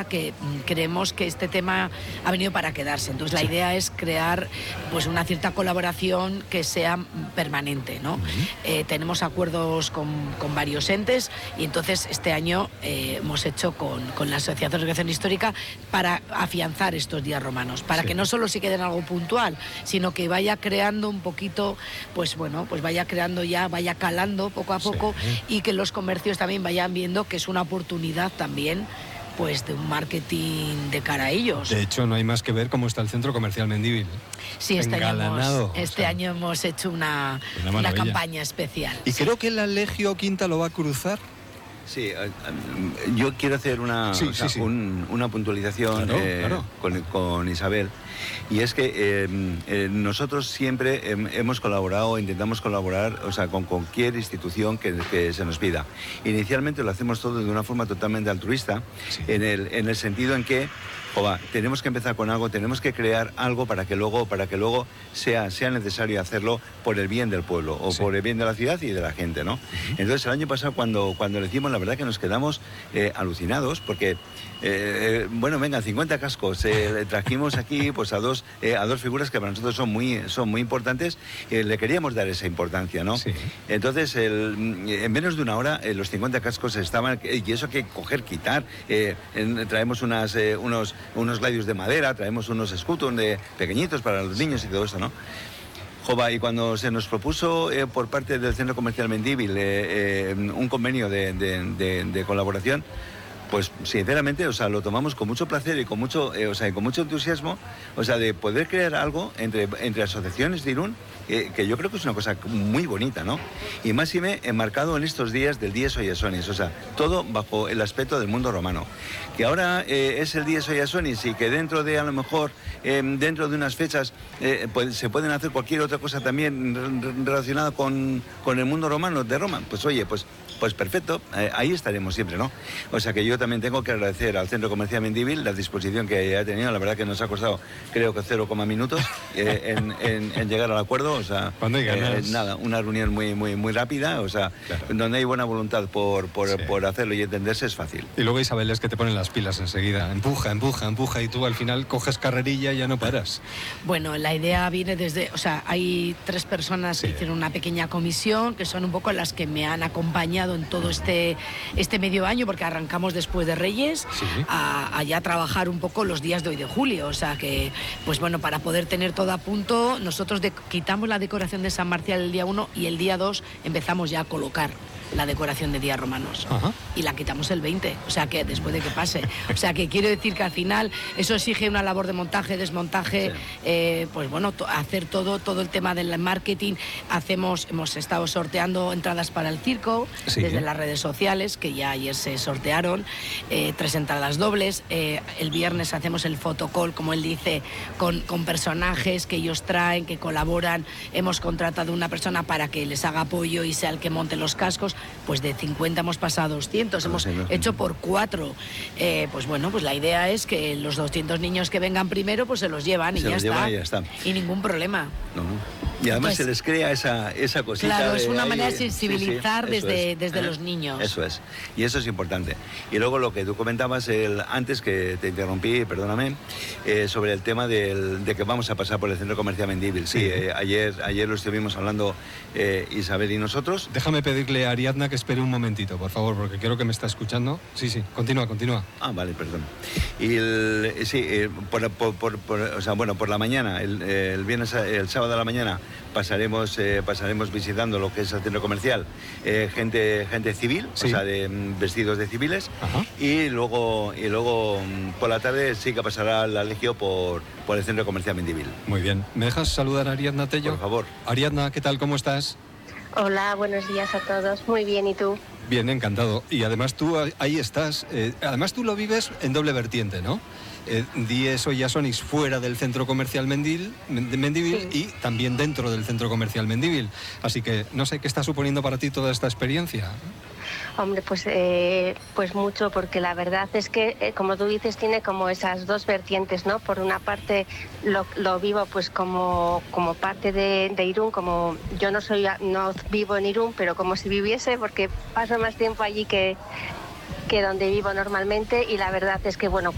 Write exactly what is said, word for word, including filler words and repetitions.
que creemos que este tema ha venido para quedarse. Entonces la idea es crear pues una cierta colaboración que sea permanente, ¿no? Uh-huh. eh, tenemos acuerdos con, con varios entes y entonces este año eh, hemos hecho con, con la Asociación de Recreación Histórica para afianzar estos días romanos, para sí. que no solo se quede en algo puntual, sino que vaya creando un poquito, pues bueno, pues vaya creando ya, vaya calando poco a poco sí. y que los comercios también vayan viendo que es una oportunidad también pues de un marketing de cara a ellos. De hecho, no hay más que ver cómo está el Centro Comercial Mendívil. Sí, este, año hemos, este o sea, año hemos hecho una, una, una campaña especial. Y sí. creo que la Legio Quinta lo va a cruzar. Sí, yo quiero hacer una, sí, o sea, sí, sí. Un, una puntualización claro, eh, claro. Con, con Isabel. Y es que eh, eh, nosotros siempre eh, hemos colaborado, intentamos colaborar, o sea, con cualquier institución que, que se nos pida. Inicialmente lo hacemos todo de una forma totalmente altruista, sí. en, el, en el sentido en que Oba, tenemos que empezar con algo, tenemos que crear algo para que luego, para que luego sea, sea necesario hacerlo por el bien del pueblo o sí. por el bien de la ciudad y de la gente, ¿no? Uh-huh. Entonces el año pasado cuando, cuando lo hicimos, la verdad que nos quedamos eh, alucinados porque, eh, bueno, venga, cincuenta cascos, eh, trajimos aquí pues a dos, eh, a dos figuras que para nosotros son muy, son muy importantes y eh, le queríamos dar esa importancia, ¿no? Sí. Entonces, el, en menos de una hora eh, los cincuenta cascos estaban, y eso hay que coger, quitar, eh, en, traemos unas, eh, unos unos gladios de madera, traemos unos scooters de pequeñitos para los niños y todo eso, ¿no? Jova, y cuando se nos propuso eh, por parte del Centro Comercial Mendívil eh, eh, un convenio de, de, de, de colaboración, pues sinceramente, o sea, lo tomamos con mucho placer y con mucho, eh, o sea, y con mucho entusiasmo, o sea, de poder crear algo entre, entre asociaciones de Irún, eh, que yo creo que es una cosa muy bonita, ¿no? Y más y me enmarcado en estos días del Dies Oyasonis, o sea, todo bajo el aspecto del mundo romano. Que ahora eh, es el Dies Oyasonis y que dentro de, a lo mejor, eh, dentro de unas fechas, eh, pues, se pueden hacer cualquier otra cosa también relacionada con, con el mundo romano de Roma, pues oye, pues Pues perfecto, eh, ahí estaremos siempre, ¿no? O sea que yo también tengo que agradecer al Centro Comercial Mendívil la disposición que ha tenido. La verdad que nos ha costado, creo que cero coma minutos eh, en, en, en llegar al acuerdo. O sea, cuando hay ganas. Eh, nada, una reunión muy muy muy rápida. O sea, claro. donde hay buena voluntad por, por, sí. por hacerlo y entenderse es fácil. Y luego Isabel es que te ponen las pilas enseguida. Empuja, empuja, empuja y tú al final coges carrerilla y ya no paras. Bueno, la idea viene desde... O sea, hay tres personas sí. que hicieron una pequeña comisión que son un poco las que me han acompañado en todo este, este medio año, porque arrancamos después de Reyes sí. a, a ya trabajar un poco los días de hoy de julio, o sea que, pues bueno, para poder tener todo a punto, nosotros de, quitamos la decoración de San Marcial el día uno y el día dos empezamos ya a colocar la decoración de días romanos. Ajá. Y la quitamos el veinte, o sea que después de que pase. O sea que quiero decir que al final eso exige una labor de montaje, desmontaje, sí. eh, pues bueno, to- hacer todo, todo el tema del marketing. Hacemos, hemos estado sorteando entradas para el circo, sí. desde las redes sociales, que ya ayer se sortearon, eh, tres entradas dobles. Eh, el viernes hacemos el photocall, como él dice, con, con personajes que ellos traen, que colaboran. Hemos contratado una persona para que les haga apoyo y sea el que monte los cascos. Pues de cincuenta hemos pasado a doscientos, hemos sí, hecho por cuatro. Eh, pues bueno, pues la idea es que los doscientos niños que vengan primero, pues se los llevan y, se ya, los está. Llevan y ya está. Y ningún problema. No, no. Y además pues, se les crea esa, esa cosita. Claro, es una de, manera ahí, de sensibilizar sí, sí, desde, es, desde ¿eh? los niños. Eso es. Y eso es importante. Y luego lo que tú comentabas el, antes, que te interrumpí, perdóname, eh, sobre el tema del, de que vamos a pasar por el Centro Comercial Mendívil. Sí, sí. Eh, ayer, ayer lo estuvimos hablando eh, Isabel y nosotros. Déjame pedirle a Ariadna que espere un momentito, por favor, porque creo que me está escuchando. Sí, sí, continúa, continúa. Ah, vale, perdón. Y el, sí, eh, por, por, por, por, o sea, bueno, por la mañana, el, el viernes, el sábado a la mañana, pasaremos eh, pasaremos visitando lo que es el centro comercial, eh, gente gente civil, sí. o sea, de vestidos de civiles. Ajá. y luego y luego por la tarde sí que pasará la Legio por, por el centro comercial Mendívil. Muy bien. ¿Me dejas saludar a Ariadna Tello? Por favor. Ariadna, ¿qué tal? ¿Cómo estás? Hola, buenos días a todos. Muy bien, ¿y tú? Bien, encantado. Y además tú ahí estás. Eh, además tú lo vives en doble vertiente, ¿no? Eh, Dies Oyasonis fuera del centro comercial Mendil, Mendívil sí. y también dentro del centro comercial Mendívil. Así que no sé qué está suponiendo para ti toda esta experiencia. Hombre, pues, eh, pues mucho, porque la verdad es que, eh, como tú dices, tiene como esas dos vertientes, ¿no? Por una parte lo, lo vivo pues como, como parte de, de Irún, como yo no soy no vivo en Irún, pero como si viviese, porque paso más tiempo allí que... que donde vivo normalmente, y la verdad es que bueno,